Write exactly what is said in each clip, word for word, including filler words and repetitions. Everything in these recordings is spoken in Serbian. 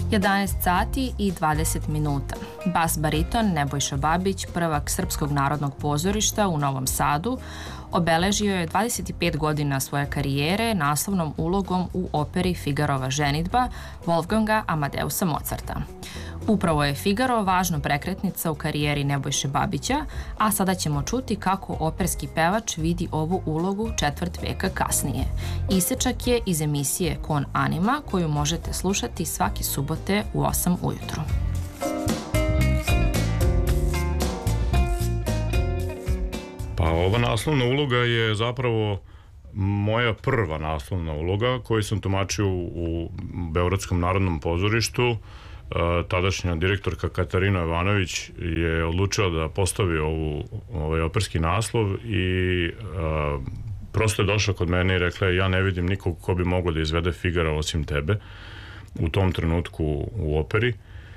jedanaest sati i dvadeset minuta. Bas bariton Nebojša Babić, prvak Srpskog narodnog pozorišta u Novom Sadu, obeležio je dvadeset pet godina svoje karijere naslovnom ulogom u operi Figarova ženidba Wolfganga Amadeusa Mozarta. Upravo je Figaro važna prekretnica u karijeri Nebojše Babića, a sada ćemo čuti kako operski pevač vidi ovu ulogu četvrt veka kasnije. Isečak je iz emisije Kon Anima, koju možete slušati svake subote u osam ujutru. Pa ova naslovna uloga je zapravo moja prva naslovna uloga koju sam tumačio u Beogradskom narodnom pozorištu. Tadašnja direktorka Katarina Jovanović je odlučila da postavi ovu, ovaj operski naslov i a, prosto je došla kod mene i rekla ja ne vidim nikog ko bi mogao da izvede Figara osim tebe u tom trenutku u operi.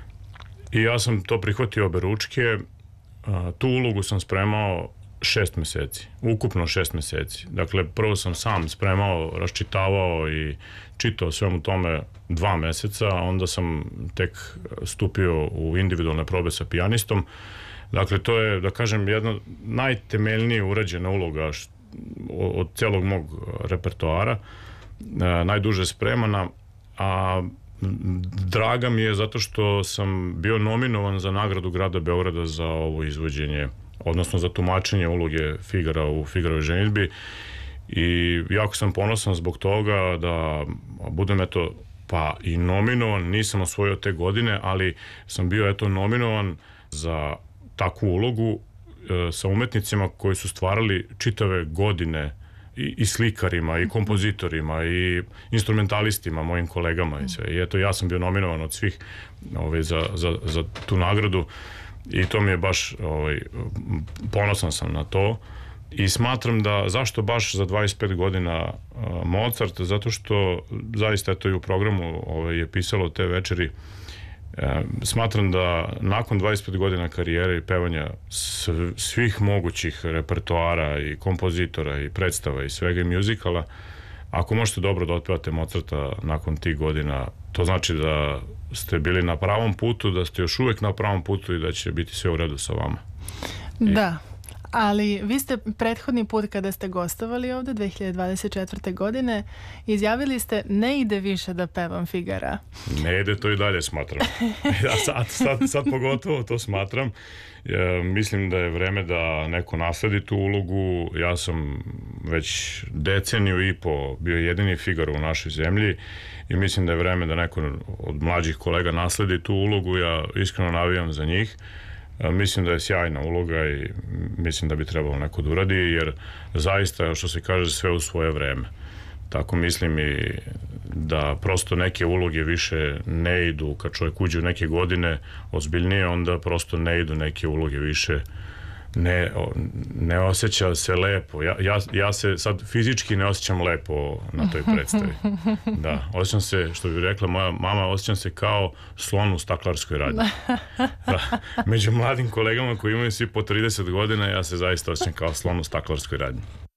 I ja sam to prihvatio oberučke. A, tu ulogu sam spremao šest meseci, ukupno šest meseci. Dakle, prvo sam sam spremao, raščitavao i čitao svemu tome dva meseca, a onda sam tek stupio u individualne probe sa pijanistom. Dakle, to je, da kažem, jedna najtemeljnije urađena uloga od celog mog repertoara, najduže spremana, a draga mi je zato što sam bio nominovan za nagradu grada Beograda za ovo izvođenje, odnosno za tumačenje uloge Figara u Figarovoj ženidbi, i jako sam ponosan zbog toga da budem eto pa i nominovan, nisam osvojio te godine, ali sam bio eto nominovan za takvu ulogu e, sa umetnicima koji su stvarali čitave godine i, i slikarima i kompozitorima i instrumentalistima, mojim kolegama i sve. I eto ja sam bio nominovan od svih ove, za, za, za tu nagradu. I to mi je baš, ovaj, ponosan sam na to i smatram da, zašto baš za dvadeset pet godina uh, Mozart, zato što zaista to i u programu ovaj, je pisalo te večeri. Uh, smatram da nakon dvadeset pet godina karijere i pevanja sv svih mogućih repertoara i kompozitora i predstava i svega i muzikala, ako možete dobro da otpevate Mozarta nakon tih godina, to znači da ste bili na pravom putu, da ste još uvek na pravom putu i da će biti sve u redu sa vama. Da, ali vi ste prethodni put kada ste gostovali ovde dve hiljade dvadeset četvrte. godine izjavili ste ne ide više da pevam Figara. Ne ide, to i dalje smatram. Ja sad, sad, sad pogotovo to smatram. Ja, mislim da je vreme da neko nasledi tu ulogu. Ja sam već deceniju i po bio jedini Figaro u našoj zemlji i mislim da je vreme da neko od mlađih kolega nasledi tu ulogu. Ja iskreno navijam za njih. Mislim da je sjajna uloga i mislim da bi trebalo neko da uradi, jer zaista, što se kaže, sve u svoje vreme. Tako mislim i da prosto neke uloge više ne idu, kad čovjek uđe u neke godine ozbiljnije, onda prosto ne idu neke uloge više, ne, ne osjeća se lepo. Ja, ja, ja se sad fizički ne osjećam lepo na toj predstavi. Da, osjećam se, što bi rekla moja mama, osjećam se kao slon u staklarskoj radnji. Da. Među mladim kolegama koji imaju svi po trideset godina, ja se zaista osjećam kao slon u staklarskoj radnji.